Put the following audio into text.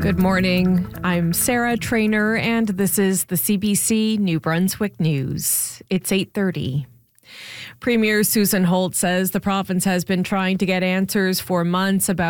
Good morning. I'm Sarah Trainer, and this is the CBC New Brunswick News. It's 8:30. Premier Susan Holt says the province has been trying to get answers for months about